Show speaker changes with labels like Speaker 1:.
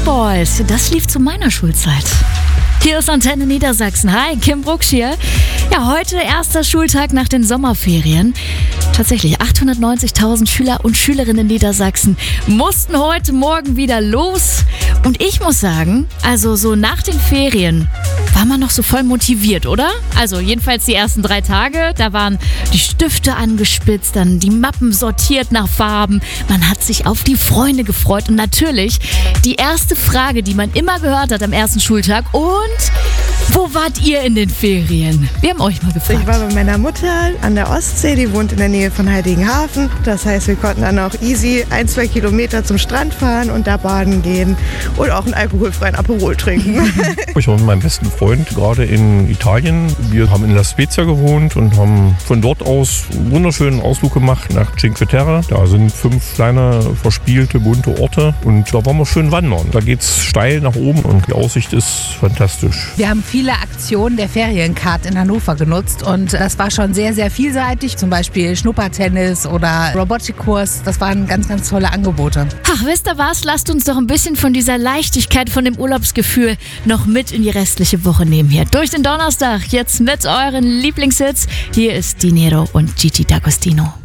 Speaker 1: Boys, das lief zu meiner Schulzeit. Hier ist Antenne Niedersachsen. Hi, Kim Brucksch hier. Ja, heute erster Schultag nach den Sommerferien. Tatsächlich 890.000 Schüler und Schülerinnen in Niedersachsen mussten heute Morgen wieder los. Und ich muss sagen, also so nach den Ferien war man noch so voll motiviert, oder? Also jedenfalls die ersten 3 Tage, da waren die Stifte angespitzt, dann die Mappen sortiert nach Farben. Man hat sich auf die Freunde gefreut und natürlich die erste Frage, die man immer gehört hat am ersten Schultag: Und wo wart ihr in den Ferien? Wir haben euch mal gefragt.
Speaker 2: Ich war bei meiner Mutter an der Ostsee, die wohnt in der Nähe von Heiligenhafen. Das heißt, wir konnten dann auch easy 1-2 Kilometer zum Strand fahren und da baden gehen und auch einen alkoholfreien Aperol trinken.
Speaker 3: Ich war mit meinem besten Freund gerade in Italien. Wir haben in La Spezia gewohnt und haben von dort aus einen wunderschönen Ausflug gemacht nach Cinque Terre. Da sind 5 kleine, verspielte, bunte Orte und da waren wir schön wandern. Da geht's steil nach oben und die Aussicht ist fantastisch.
Speaker 4: Wir haben viele Aktionen der Feriencard in Hannover genutzt und das war schon sehr, sehr vielseitig. Zum Beispiel Schnuppertennis oder Robotikkurs. Das waren ganz, ganz tolle Angebote.
Speaker 1: Ach, wisst ihr was? Lasst uns doch ein bisschen von dieser Leichtigkeit, von dem Urlaubsgefühl noch mit in die restliche Woche nehmen hier. Durch den Donnerstag, jetzt mit euren Lieblingshits. Hier ist Dinero und Gigi D'Agostino.